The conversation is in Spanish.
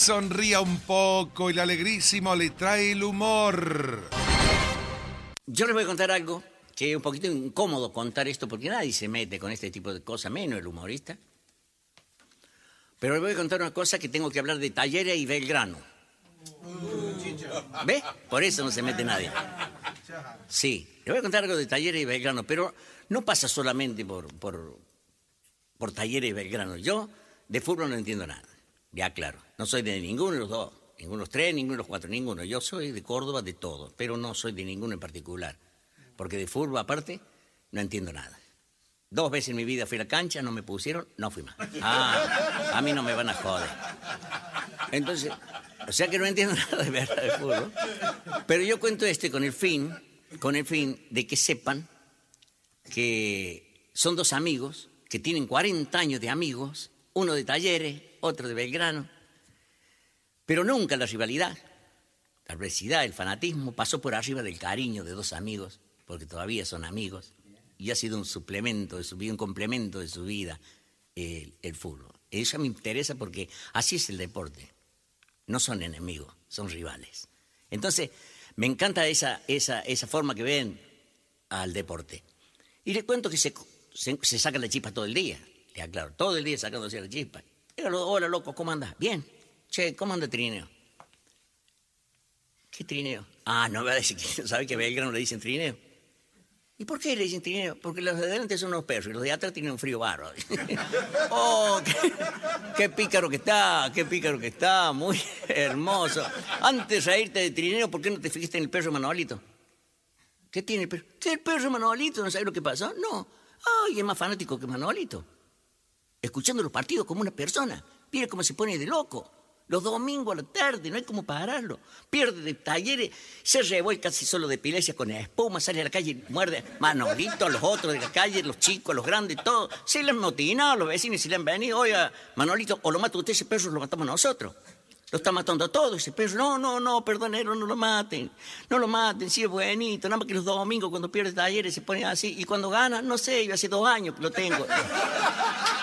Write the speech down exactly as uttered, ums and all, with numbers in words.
sonría un poco, el alegrísimo le trae el humor. Yo les voy a contar algo que es un poquito incómodo contar esto porque nadie se mete con este tipo de cosas, menos el humorista. Pero les voy a contar una cosa que tengo que hablar de Talleres y Belgrano. ¿Ves? Por eso no se mete nadie. Sí, les voy a contar algo de Talleres y Belgrano, pero no pasa solamente por, por, por Talleres y Belgrano. Yo de fútbol no entiendo nada, ya claro. No soy de ninguno de los dos, ninguno de los tres, ninguno de los cuatro, ninguno. Yo soy de Córdoba de todo, pero no soy de ninguno en particular. Porque de fútbol aparte no entiendo nada. Dos veces en mi vida fui a la cancha, no me pusieron, no fui más. Ah, a mí no me van a joder. Entonces, o sea que no entiendo nada de verdad de fútbol. Pero yo cuento este con el fin, con el fin de que sepan que son dos amigos que tienen cuarenta años de amigos, uno de Talleres, otro de Belgrano, pero nunca la rivalidad, la adversidad, el fanatismo pasó por arriba del cariño de dos amigos, porque todavía son amigos. Y ha sido un suplemento de su vida, un complemento de su vida, el, el fútbol. Eso me interesa porque así es el deporte. No son enemigos, son rivales. Entonces, me encanta esa, esa, esa forma que ven al deporte. Y les cuento que se, se, se sacan la chispa todo el día. Le aclaro, todo el día sacándose la chispa. Hola, loco, ¿cómo andás? Bien. Che, ¿cómo anda Trineo? ¿Qué Trineo? Ah, no me va a decir que sabe que a Belgrano le dicen Trineo. ¿Y por qué le dicen trineo? Porque los de adelante son unos perros y los de atrás tienen un frío bárbaro. ¡Oh, qué, qué pícaro que está! ¡Qué pícaro que está! Muy hermoso. Antes de irte de trineo, ¿por qué no te fijaste en el perro de Manuelito? ¿Qué tiene el perro? ¿Qué el perro de Manuelito? ¿No sabes lo que pasó? No. ¡Ay, es más fanático que Manuelito! Escuchando los partidos como una persona. Mira cómo se pone de loco. Los domingos a la tarde, no hay como pararlo. Pierde de Talleres, se revuelca casi solo de Pilesia con espuma, sale a la calle, muerde Manolito, a los otros de la calle, los chicos, a los grandes, todos. Se le han motinado, los vecinos se le han venido. Oiga, Manolito, o lo mata usted, ese perro lo matamos nosotros. Lo está matando a todos ese perro. No, no, no, perdonero, no lo maten. No lo maten, sí es buenito. Nada más que los domingos cuando pierde Talleres se pone así. Y cuando gana, no sé, yo hace dos años que lo tengo.